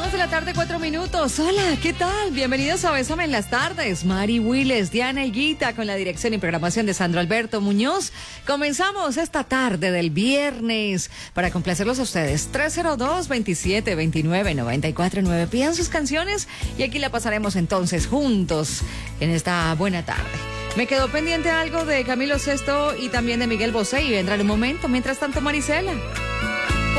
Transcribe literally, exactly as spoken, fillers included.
Dos de la tarde, cuatro minutos. Hola, ¿qué tal? Bienvenidos a Bésame en las tardes. Mari Willes, Diana Higuita, con la dirección y programación de Sandro Alberto Muñoz. Comenzamos esta tarde del viernes para complacerlos a ustedes. tres cero dos, veintisiete veintinueve, noventa y cuatro nueve. Pidan sus canciones y aquí la pasaremos entonces juntos en esta buena tarde. Me quedó pendiente algo de Camilo Sesto y también de Miguel Bosé y vendrá en un momento. Mientras tanto, Marisela.